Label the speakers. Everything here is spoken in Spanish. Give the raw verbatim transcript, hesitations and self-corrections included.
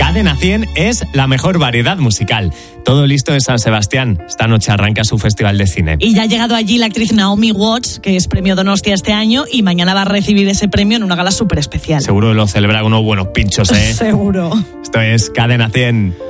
Speaker 1: Cadena cien es la mejor variedad musical. Todo listo en San Sebastián. Esta noche arranca su festival de cine.
Speaker 2: Y ya ha llegado allí la actriz Naomi Watts, que es premio Donostia este año, y mañana va a recibir ese premio en una gala súper especial.
Speaker 1: Seguro lo celebra unos buenos pinchos, ¿eh?
Speaker 2: Seguro.
Speaker 1: Esto es Cadena cien.